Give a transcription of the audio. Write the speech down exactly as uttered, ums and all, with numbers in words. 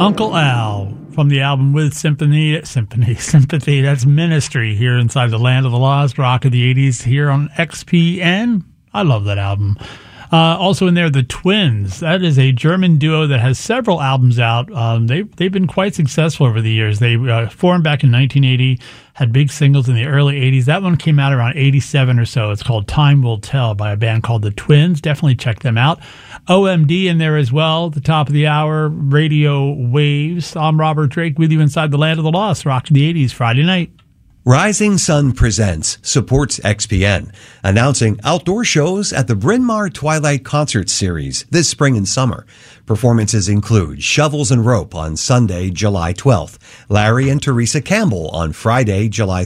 Uncle Al from the album With Symphony, Symphony, Sympathy. That's Ministry here inside the Land of the Lost, Rock of the eighties here on X P N. I love that album. Uh, also in there, the Twins. That is a German duo that has several albums out. Um, they, they've been quite successful over the years. They uh, formed back in nineteen eighty, had big singles in the early eighties. That one came out around eighty-seven or so. It's called Time Will Tell by a band called the Twins. Definitely check them out. O M D in there as well. The top of the hour, Radio Waves. I'm Robert Drake with you inside the Land of the Lost, Rock of the eighties, Friday night. Rising Sun Presents supports X P N, announcing outdoor shows at the Bryn Mawr Twilight Concert Series this spring and summer. Performances include Shovels and Rope on Sunday, July twelfth, Larry and Teresa Campbell on Friday, July